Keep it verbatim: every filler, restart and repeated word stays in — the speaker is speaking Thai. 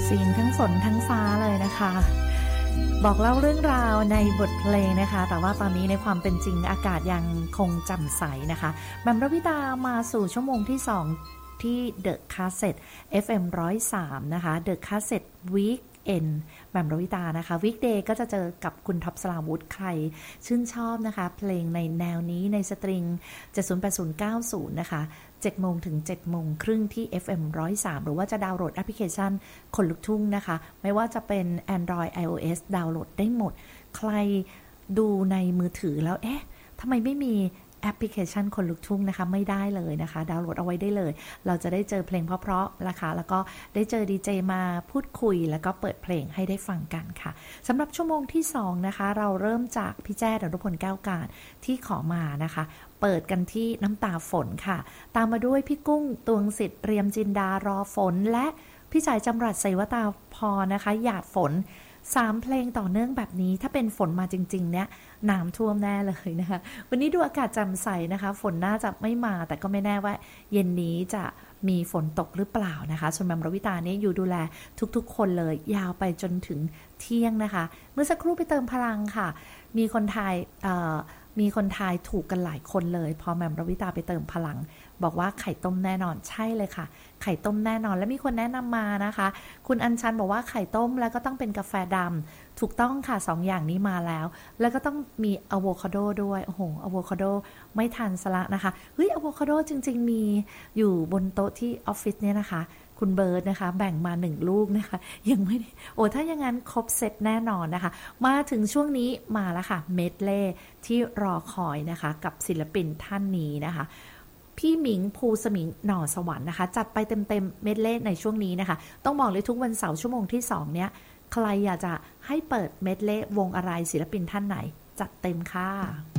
เสียงทั้งฝนทั้งฟ้าเลยนะคะบอกเล่าเรื่องราวในบทเพลงนะคะแต่ว่าตอนนี้ในความเป็นจริงอากาศยังคงแจ่มใสนะคะแหม่มระวิตามาสู่ชั่วโมงที่สองที่ The Cassette เอฟ เอ็ม หนึ่งศูนย์สาม นะคะ The Cassette Weekend แหม่มระวิตานะคะ Weekday ก็จะเจอกับคุณท็อปสราวุธใครชื่นชอบนะคะเพลงในแนวนี้ในสตริงเจ็ด ศูนย์ แปด ศูนย์ เก้า ศูนย์นะคะเจ็ดโมงถึงเจ็ดโมงครึ่งที่ เอฟ เอ็ม หนึ่งศูนย์สาม หรือว่าจะดาวน์โหลดแอปพลิเคชันคนลุกทุ่งนะคะไม่ว่าจะเป็น Android iOS ดาวน์โหลดได้หมดใครดูในมือถือแล้วเอ๊ะทำไมไม่มีแอปพลิเคชันคนลุกทุ่งนะคะไม่ได้เลยนะคะดาวน์โหลดเอาไว้ได้เลยเราจะได้เจอเพลงเพราะๆนะคะแล้วก็ได้เจอดีเจมาพูดคุยแล้วก็เปิดเพลงให้ได้ฟังกันค่ะสำหรับชั่วโมงที่สองนะคะเราเริ่มจากพี่แจ้ดนุพลแก้วการที่ขอมานะคะเปิดกันที่น้ำตาฝนค่ะตามมาด้วยพี่กุ้งตวงสิทธิ์เรียมจินดารอฝนและพี่จ่ายจำรัดไสวตาพรนะคะหยาดฝนสามเพลงต่อเนื่องแบบนี้ถ้าเป็นฝนมาจริงๆเนี่ยน้ำท่วมแน่เลยนะคะวันนี้ดูอากาศแจ่มใสนะคะฝนน่าจะไม่มาแต่ก็ไม่แน่ว่าเย็นนี้จะมีฝนตกหรือเปล่านะคะส่วนแหม่มรวิตาเนี่ยอยู่ดูแลทุกๆคนเลยยาวไปจนถึงเที่ยงนะคะเมื่อสักครู่ไปเติมพลังค่ะมีคนทายเอ่อมีคนทายถูกกันหลายคนเลยพอแหม่มรวิตาไปเติมพลังบอกว่าไข่ต้มแน่นอนใช่เลยค่ะไข่ต้มแน่นอนและมีคนแนะนำมานะคะคุณอัญชันบอกว่าไข่ต้มแล้วก็ต้องเป็นกาแฟดำถูกต้องค่ะสองอย่างนี้มาแล้วแล้วก็ต้องมีอะโวคาโดด้วยโอ้โหอะโวคาโดไม่ทันซะละนะคะเฮ้ยอะโวคาโดจริงๆมีอยู่บนโต๊ะที่ออฟฟิศเนี่ยนะคะคุณเบิร์ดนะคะแบ่งมาหนึ่งลูกนะคะยังไม่ได้โอ้ถ้าอย่างนั้นครบเซตแน่นอนนะคะมาถึงช่วงนี้มาแล้วค่ะเมดเล่ที่รอคอยนะคะกับศิลปินท่านนี้นะคะพี่หมิงภูสมิงหน่อสวรรค์นะคะจัดไปเต็มๆเมดเล่ในช่วงนี้นะคะต้องบอกเลยทุกวันเสาร์ชั่วโมงที่สองเนี้ยใครอยากจะให้เปิดเมดเล่วงอะไรศิลปินท่านไหนจัดเต็มค่ะ